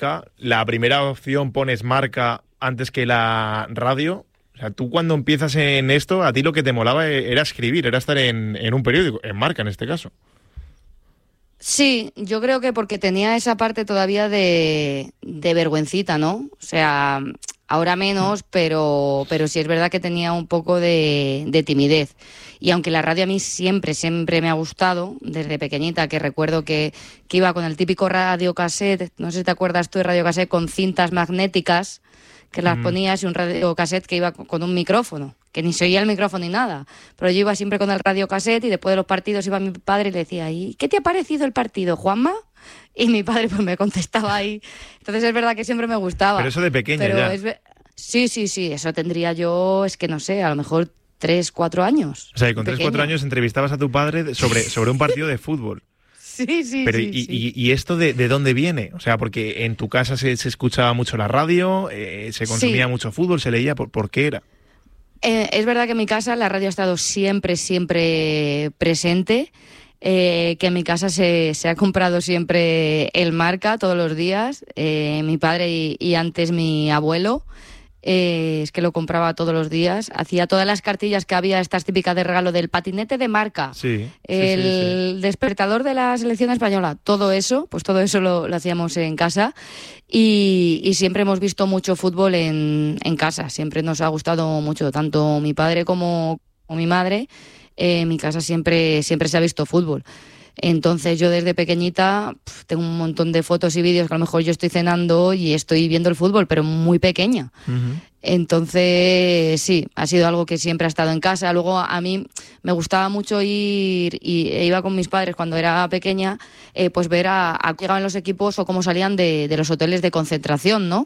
Marca, la primera opción pones Marca antes que la radio. O sea, tú cuando empiezas en esto, a ti lo que te molaba era escribir, era estar en un periódico, en Marca en este caso. Sí, yo creo que porque tenía esa parte todavía de vergüencita, ¿no? O sea, ahora menos, pero sí es verdad que tenía un poco de timidez. Y aunque la radio a mí siempre me ha gustado, desde pequeñita, que recuerdo que iba con el típico radiocassette, no sé si te acuerdas tú de radiocassette con cintas magnéticas, que las ponías, y un radiocassette que iba con un micrófono, que ni se oía el micrófono ni nada. Pero yo iba siempre con el radiocassette y después de los partidos iba mi padre y le decía, ¿y qué te ha parecido el partido, Juanma? Y mi padre pues me contestaba ahí. Entonces es verdad que siempre me gustaba. Pero eso de pequeña ya. Sí, eso tendría yo, es que no sé, a lo mejor 3, 4 años. O sea, que con 3, 4 años entrevistabas a tu padre sobre un partido de fútbol. Sí. Pero sí. ¿y esto de dónde viene? O sea, porque en tu casa se escuchaba mucho la radio, se consumía mucho fútbol, se leía, ¿por qué era? Es verdad que en mi casa la radio ha estado siempre presente, que en mi casa se ha comprado siempre el Marca todos los días, mi padre y antes mi abuelo. Es que lo compraba todos los días, hacía todas las cartillas que había, estas típicas de regalo del patinete de Marca, el despertador de la selección española, todo eso lo hacíamos en casa y siempre hemos visto mucho fútbol en casa, siempre nos ha gustado mucho, tanto mi padre como mi madre, en mi casa siempre se ha visto fútbol. Entonces yo desde pequeñita tengo un montón de fotos y vídeos que a lo mejor yo estoy cenando y estoy viendo el fútbol, pero muy pequeña. Entonces sí, ha sido algo que siempre ha estado en casa. Luego a mí me gustaba mucho ir e iba con mis padres cuando era pequeña, pues ver a cómo llegaban los equipos o cómo salían de los hoteles de concentración, ¿no?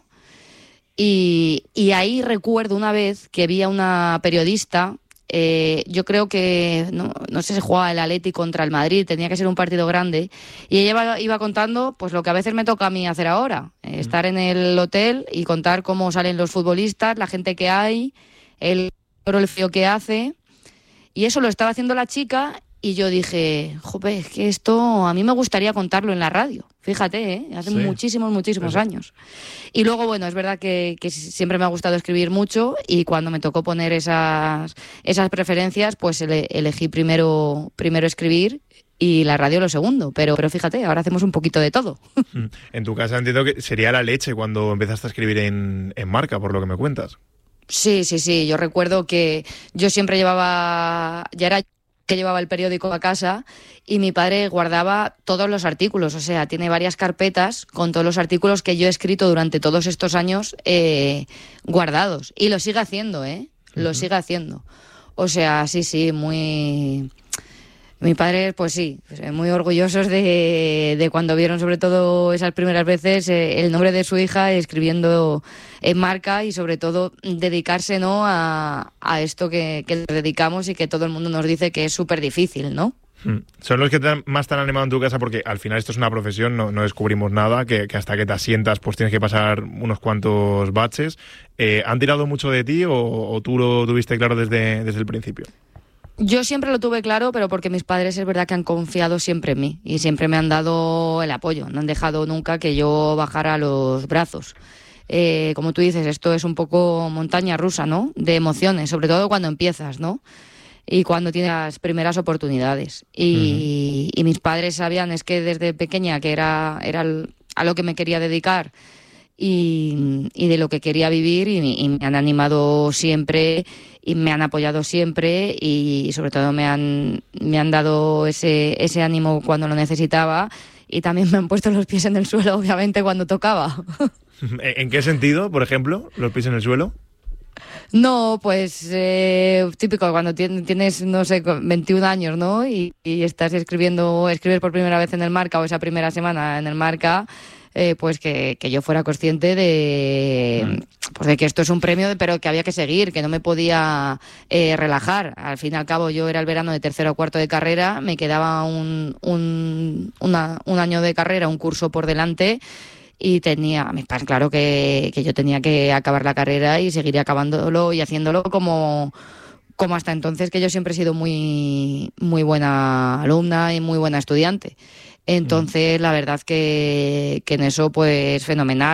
Y ahí recuerdo una vez que vi a una periodista. Yo creo que no sé si jugaba el Atleti contra el Madrid, tenía que ser un partido grande, y ella iba contando pues lo que a veces me toca a mí hacer ahora, estar en el hotel y contar cómo salen los futbolistas, la gente que hay, el frío que hace, y eso lo estaba haciendo la chica. Y yo dije, joder, es que esto a mí me gustaría contarlo en la radio. Fíjate, hace muchísimos años. Y luego, bueno, es verdad que siempre me ha gustado escribir mucho y cuando me tocó poner esas preferencias, pues elegí primero escribir y la radio lo segundo. Pero fíjate, ahora hacemos un poquito de todo. En tu casa entiendo que sería la leche cuando empezaste a escribir en Marca, por lo que me cuentas. Sí. Yo recuerdo que yo siempre llevaba el periódico a casa y mi padre guardaba todos los artículos, o sea, tiene varias carpetas con todos los artículos que yo he escrito durante todos estos años guardados, y lo sigue haciendo, lo sigue haciendo. O sea, sí, muy... Mi padre, pues sí, muy orgullosos de cuando vieron sobre todo esas primeras veces el nombre de su hija escribiendo en Marca y sobre todo dedicarse, ¿no?, a esto que nos dedicamos y que todo el mundo nos dice que es súper difícil, ¿no? Son los que más te han animado en tu casa porque al final esto es una profesión, no descubrimos nada, que hasta que te asientas pues tienes que pasar unos cuantos baches. ¿Han tirado mucho de ti o tú lo tuviste claro desde el principio? Yo siempre lo tuve claro, pero porque mis padres es verdad que han confiado siempre en mí y siempre me han dado el apoyo, no han dejado nunca que yo bajara los brazos. Como tú dices, esto es un poco montaña rusa, ¿no?, de emociones, sobre todo cuando empiezas, ¿no?, y cuando tienes las primeras oportunidades. Y mis padres sabían, es que desde pequeña que era a lo que me quería dedicar y de lo que quería vivir y me han animado siempre y me han apoyado siempre y sobre todo me han dado ese ánimo cuando lo necesitaba y también me han puesto los pies en el suelo, obviamente, cuando tocaba. ¿En qué sentido, por ejemplo, los pies en el suelo? No, pues típico cuando tienes, no sé, 21 años, ¿no? Y estás escribir por primera vez en el Marca o esa primera semana en el Marca, pues que yo fuera consciente de que esto es un premio, pero que había que seguir, que no me podía relajar. Al fin y al cabo yo era el verano de tercero o cuarto de carrera, me quedaba un año de carrera, un curso por delante. Y tenía claro que yo tenía que acabar la carrera y seguiría acabándolo y haciéndolo como hasta entonces, que yo siempre he sido muy, muy buena alumna y muy buena estudiante. Entonces, la verdad que en eso, pues fenomenal.